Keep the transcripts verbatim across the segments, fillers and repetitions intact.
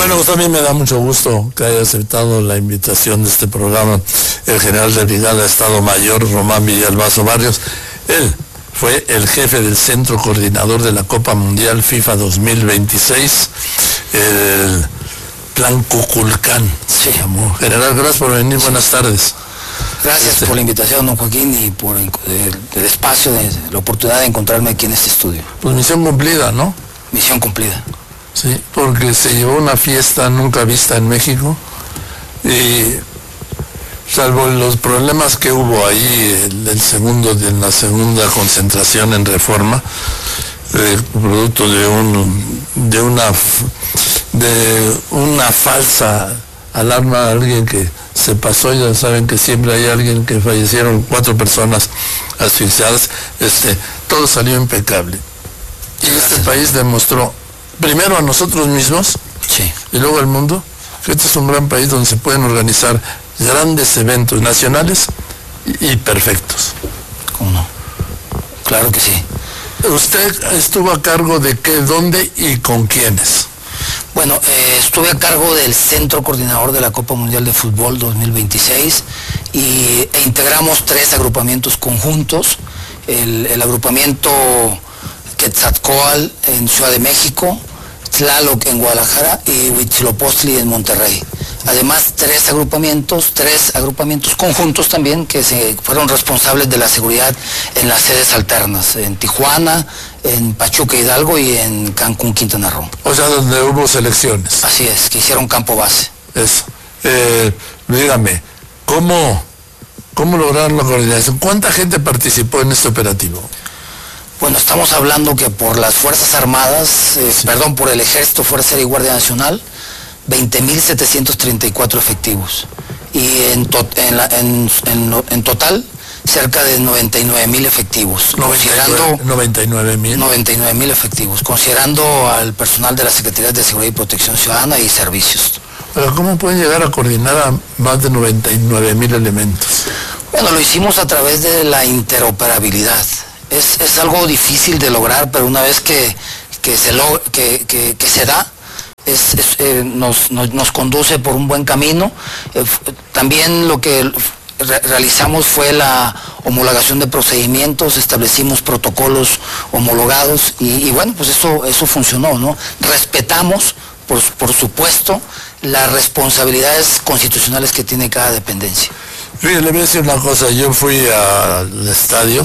Bueno, pues también me da mucho gusto que haya aceptado la invitación de este programa el general de brigada Estado Mayor Román Villalbazo Barrios. Él fue el jefe del Centro Coordinador de la Copa Mundial FIFA dos mil veintiséis, el Plan Cuculcán se llamó. General, gracias por venir, buenas tardes. Gracias este... por la invitación, don Joaquín, y por el, el, el espacio, de, la oportunidad de encontrarme aquí en este estudio. Pues misión cumplida, ¿no? Misión cumplida. Sí, porque se llevó una fiesta nunca vista en México y salvo los problemas que hubo ahí el, el segundo, en la segunda concentración en Reforma, eh, producto de un de una de una falsa alarma a alguien que se pasó. Ya saben que siempre hay alguien que fallecieron cuatro personas asfixiadas. Este, todo salió impecable y este país demostró primero a nosotros mismos, sí, y luego al mundo, que este es un gran país donde se pueden organizar grandes eventos nacionales y, y perfectos. ¿Cómo no? Claro que sí. ¿Usted estuvo a cargo de qué, dónde y con quiénes? Bueno, eh, estuve a cargo del Centro Coordinador de la Copa Mundial de Fútbol dos mil veintiséis y, e integramos tres agrupamientos conjuntos. El, el agrupamiento Quetzalcóatl en Ciudad de México, Tlaloc en Guadalajara y Huitzilopochtli en Monterrey. Además, tres agrupamientos, tres agrupamientos conjuntos también que se fueron responsables de la seguridad en las sedes alternas, en Tijuana, en Pachuca Hidalgo y en Cancún, Quintana Roo. O sea, donde hubo selecciones. Así es, que hicieron campo base. Eso. Eh, dígame, ¿cómo, cómo lograron la coordinación? ¿Cuánta gente participó en este operativo? Bueno, estamos hablando que por las Fuerzas Armadas, eh, sí. perdón, por el Ejército, Fuerza Aérea y Guardia Nacional, veinte mil setecientos treinta y cuatro efectivos. Y en, to en, la, en, en, en total, cerca de noventa y nueve mil efectivos. Considerando noventa y nueve mil. noventa y nueve mil efectivos, considerando al personal de las Secretarías de Seguridad y Protección Ciudadana y servicios. Pero ¿cómo pueden llegar a coordinar a más de noventa y nueve mil elementos? Bueno, lo hicimos a través de la interoperabilidad. Es, es algo difícil de lograr, pero una vez que, que, se, lo, que, que, que se da, es, es, eh, nos, nos, nos conduce por un buen camino. Eh, también lo que re realizamos fue la homologación de procedimientos, establecimos protocolos homologados y, y bueno, pues eso, eso funcionó, ¿no? Respetamos, por, por supuesto, las responsabilidades constitucionales que tiene cada dependencia. Fíjate, le voy a decir una cosa, yo fui al estadio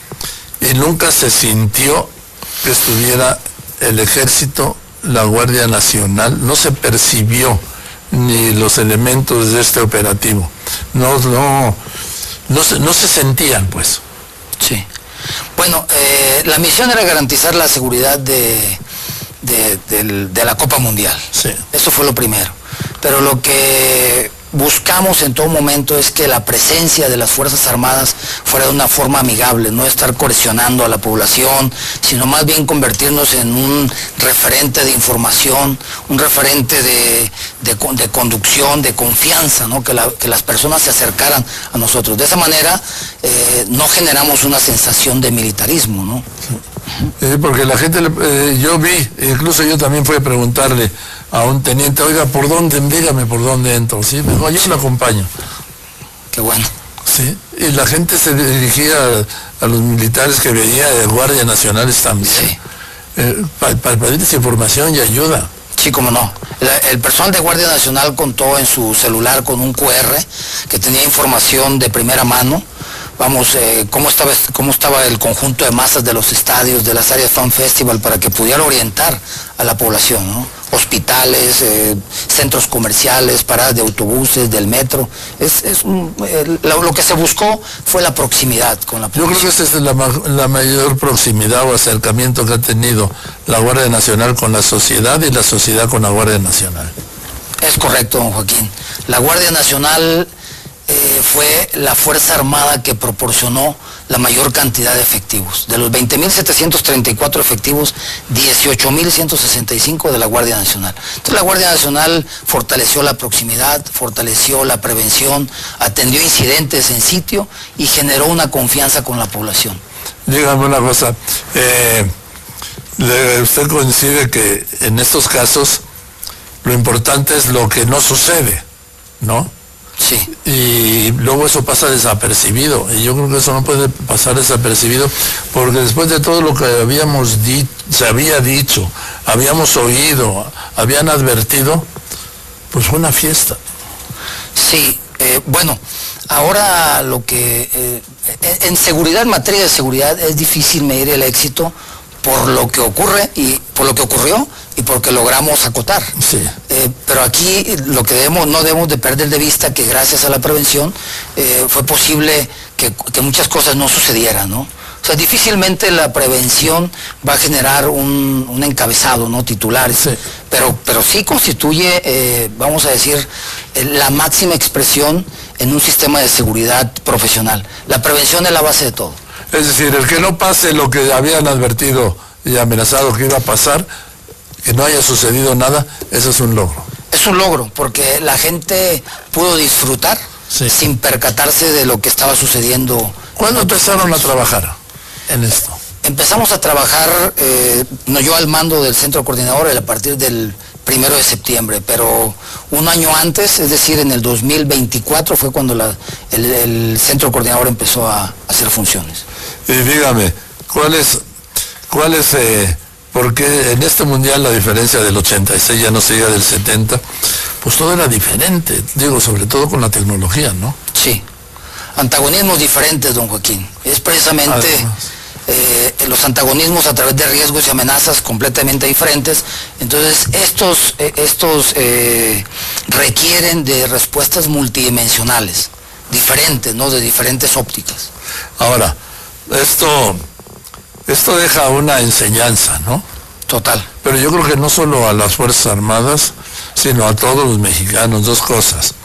y nunca se sintió que estuviera el Ejército, la Guardia Nacional, no se percibió ni los elementos de este operativo, no, no, no, se, no se sentían, pues. Sí. Bueno, eh, la misión era garantizar la seguridad de, de, de, de la Copa Mundial. Sí. Eso fue lo primero. Pero lo que buscamos en todo momento es que la presencia de las Fuerzas Armadas fuera de una forma amigable, no estar coercionando a la población, sino más bien convertirnos en un referente de información, un referente de, de, de conducción, de confianza, ¿no? que, la, que las personas se acercaran a nosotros. De esa manera eh, no generamos una sensación de militarismo, ¿no? Sí, porque la gente, eh, yo vi, incluso yo también fui a preguntarle a un teniente, oiga, ¿por dónde? Dígame por dónde entro. Sí, me dijo, yo sí. lo acompaño. Qué bueno. Sí, y la gente se dirigía a, a los militares que venía de Guardia Nacionales también, sí. eh, para, para pedirles información y ayuda. Sí, cómo no. El, el personal de Guardia Nacional contó en su celular con un cu erre que tenía información de primera mano. Vamos, eh, cómo estaba, cómo estaba el conjunto de masas de los estadios, de las áreas Fan Festival, para que pudiera orientar a la población, ¿no? Hospitales, eh, centros comerciales, paradas de autobuses, del metro. Es, es un, eh, lo, lo que se buscó fue la proximidad con la población. Yo creo que esta es la, la mayor proximidad o acercamiento que ha tenido la Guardia Nacional con la sociedad y la sociedad con la Guardia Nacional. Es correcto, don Joaquín. La Guardia Nacional Eh, fue la Fuerza Armada que proporcionó la mayor cantidad de efectivos. De los veinte mil setecientos treinta y cuatro efectivos, dieciocho mil ciento sesenta y cinco de la Guardia Nacional. Entonces la Guardia Nacional fortaleció la proximidad, fortaleció la prevención, atendió incidentes en sitio y generó una confianza con la población. Dígame una cosa, eh, ¿usted coincide que en estos casos Lo importante es lo que no sucede, ¿no? Sí. Y luego eso pasa desapercibido, y yo creo que eso no puede pasar desapercibido, porque después de todo lo que habíamos dicho, se había dicho, habíamos oído, habían advertido, pues fue una fiesta. Sí, eh, bueno, ahora lo que, eh, en seguridad, en materia de seguridad, es difícil medir el éxito por lo que ocurre y por lo que ocurrió y porque logramos acotar. Sí. Eh, pero aquí lo que debemos, no debemos de perder de vista que gracias a la prevención eh, fue posible que, que muchas cosas no sucedieran, ¿no? O sea, difícilmente la prevención va a generar un, un encabezado, ¿no? Titulares, sí. Pero, pero sí constituye, eh, vamos a decir, eh, la máxima expresión en un sistema de seguridad profesional. La prevención es la base de todo. Es decir, el que no pase lo que habían advertido y amenazado que iba a pasar, que no haya sucedido nada, eso es un logro. Es un logro, porque la gente pudo disfrutar, sí, sin percatarse de lo que estaba sucediendo. ¿Cuándo empezaron a trabajar en esto? Empezamos a trabajar, eh, no yo al mando del centro coordinador a partir del primero de septiembre, pero un año antes, es decir, en el dos mil veinticuatro fue cuando la, el, el centro coordinador empezó a, a hacer funciones. Y dígame, ¿cuál es, cuál es, eh, porque en este mundial la diferencia del ochenta y seis ya no se llega del setenta, pues todo era diferente, digo, sobre todo con la tecnología, ¿no? Sí, antagonismos diferentes, don Joaquín, es precisamente... Eh, los antagonismos a través de riesgos y amenazas completamente diferentes. Entonces estos, eh, estos eh, requieren de respuestas multidimensionales, diferentes, ¿no? De diferentes ópticas. Ahora, esto, esto deja una enseñanza, ¿no? Total. Pero yo creo que no solo a las Fuerzas Armadas, sino a todos los mexicanos, dos cosas.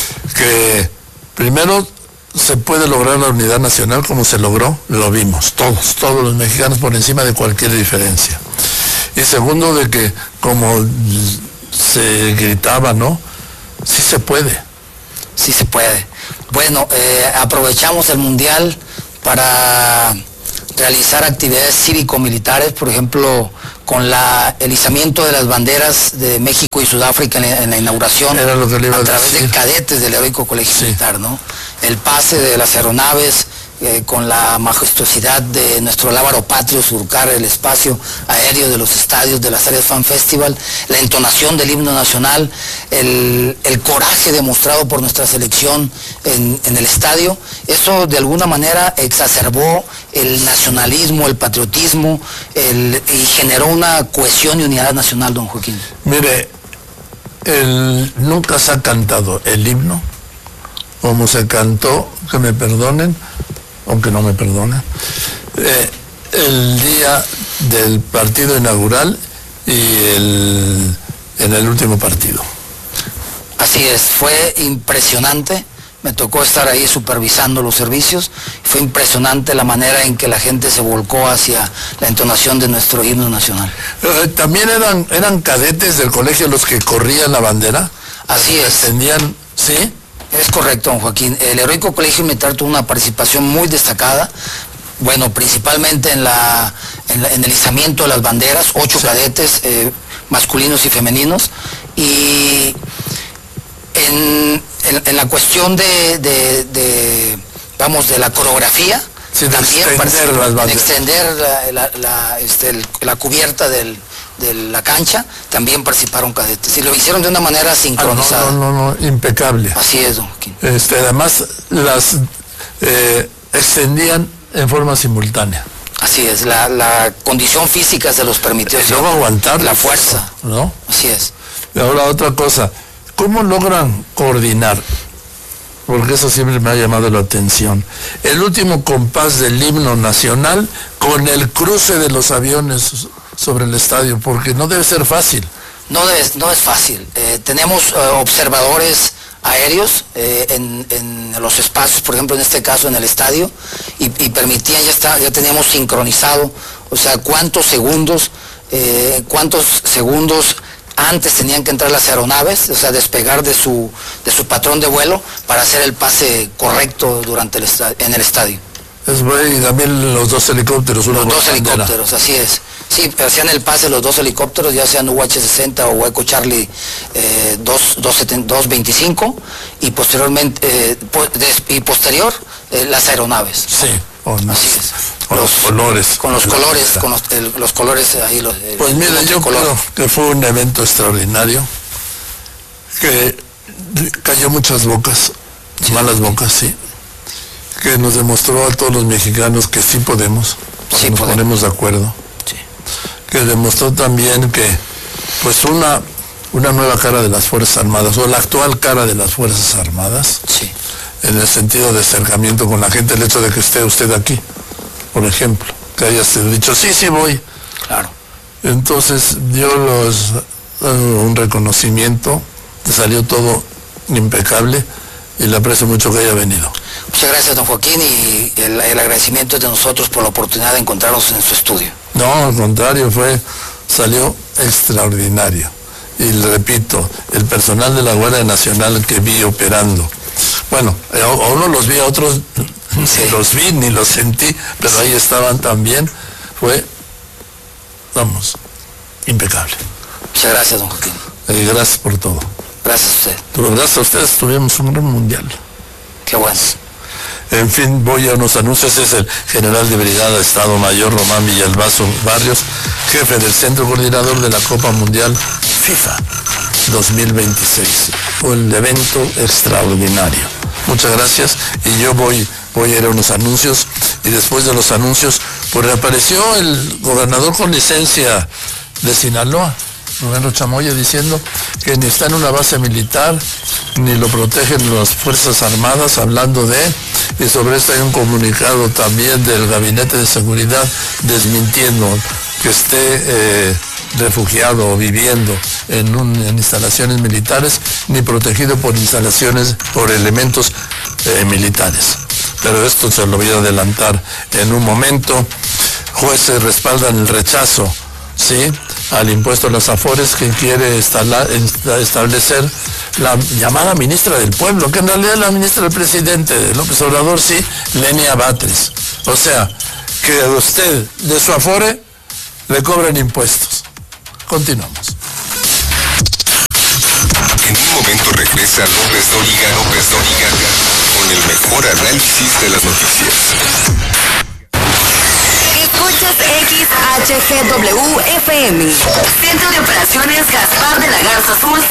Que primero, se puede lograr la unidad nacional como se logró, lo vimos, todos, todos los mexicanos por encima de cualquier diferencia. Y segundo, de que como se gritaba, ¿no? Sí se puede. Sí se puede. Bueno, eh, aprovechamos el Mundial para realizar actividades cívico-militares, por ejemplo, con la, el izamiento de las banderas de México y Sudáfrica en la, en la inauguración. Era lo que le iba a, a través decir. de cadetes del Heroico Colegio Sí. Militar, ¿no? El pase de las aeronaves eh, con la majestuosidad de nuestro lábaro patrio, surcar el espacio aéreo de los estadios, de las áreas Fan Festival, la entonación del himno nacional, el, el coraje demostrado por nuestra selección en, en el estadio. Eso de alguna manera exacerbó el nacionalismo, el patriotismo, el, y generó una cohesión y unidad nacional, don Joaquín. Mire, el, nunca se ha cantado el himno como se cantó, que me perdonen, aunque no me perdonen, eh, el día del partido inaugural y el, en el último partido. Así es, fue impresionante. Me tocó estar ahí supervisando los servicios. Fue impresionante la manera en que la gente se volcó hacia la entonación de nuestro himno nacional. Eh, ¿También eran, eran cadetes del colegio los que corrían la bandera? Así es. ¿Tenían, sí? Es correcto, don Joaquín. El Heroico Colegio Militar tuvo una participación muy destacada. Bueno, principalmente en, la, en, la, en el izamiento de las banderas, ocho sí. cadetes eh, masculinos y femeninos. Y en, en, en la cuestión de, de, de, vamos, de la coreografía, sí, también extender, las para extender la, la, la, este, el, la cubierta del, de la cancha, también participaron cadetes. Y lo hicieron de una manera sincronizada. Ah, no, no, no, no, impecable. Así es, don Joaquín. Este, además, las eh, extendían en forma simultánea. Así es, la, la condición física se los permitió. Y luego aguantar la fuerza, ¿no? Así es. Y ahora otra cosa, ¿cómo logran coordinar? Porque eso siempre me ha llamado la atención. El último compás del himno nacional con el cruce de los aviones sobre el estadio, porque no debe ser fácil. No, debe, no es fácil. Eh, tenemos eh, observadores aéreos eh, en, en los espacios, por ejemplo en este caso en el estadio, y, y permitían, ya está, ya teníamos sincronizado, o sea, cuántos segundos, eh, cuántos segundos antes tenían que entrar las aeronaves, o sea, despegar de su, de su patrón de vuelo para hacer el pase correcto durante el en el estadio. Es bueno, y también los dos helicópteros. Los dos helicópteros, así es. Sí, hacían el pase los dos helicópteros, ya sean U H sesenta o Echo Charlie eh, dos veinticinco, y posteriormente, eh, po des, y posterior, eh, las aeronaves. Sí, o no. Así es. Con los, los colores. Con los colores, con los, el, los colores ahí. Los, pues mire, yo color. creo que fue un evento extraordinario, que cayó muchas bocas, sí. malas bocas, sí, que nos demostró a todos los mexicanos que sí podemos, sí nos podemos. ponemos de acuerdo. Que demostró también que pues una una nueva cara de las Fuerzas Armadas, o la actual cara de las Fuerzas Armadas, sí. en el sentido de acercamiento con la gente, el hecho de que esté usted aquí, por ejemplo, que haya dicho, sí, sí voy. Claro. Entonces dio los, uh, un reconocimiento, salió todo impecable, y le aprecio mucho que haya venido. Muchas gracias, don Joaquín, y el, el agradecimiento es de nosotros por la oportunidad de encontrarnos en su estudio. No, al contrario, fue, salió extraordinario. Y le repito, el personal de la Guardia Nacional que vi operando, bueno, a uno los vi, a otros ni los vi, ni los sentí, pero ahí estaban también, fue, vamos, impecable. Muchas gracias, don Joaquín. Y gracias por todo. Gracias a usted. Pero gracias a ustedes tuvimos un gran mundial. Qué bueno. En fin, voy a unos anuncios. Es el general de brigada Estado Mayor Román Villalbazo Barrios, jefe del Centro Coordinador de la Copa Mundial FIFA dos mil veintiséis. Fue el evento extraordinario. Muchas gracias. Y yo voy, voy a ir a unos anuncios, y después de los anuncios, pues reapareció el gobernador con licencia de Sinaloa, Rubén Rochamoya, diciendo que ni está en una base militar, ni lo protegen las Fuerzas Armadas, hablando de él. Y sobre esto hay un comunicado también del Gabinete de Seguridad desmintiendo que esté eh, refugiado o viviendo en, un, en instalaciones militares, ni protegido por instalaciones, por elementos eh, militares. Pero esto se lo voy a adelantar en un momento. Jueces respaldan el rechazo, ¿sí?, al impuesto a las afores que quiere instalar, establecer la llamada ministra del Pueblo, que en realidad es la ministra del presidente López Obrador, sí, Lenia Batres. O sea, que a usted de su afore le cobran impuestos. Continuamos. En un momento regresa López Dóriga, López Dóriga, con el mejor análisis de las noticias. Escuchas X H G W F M. Centro de Operaciones Gaspar de la Garza Azul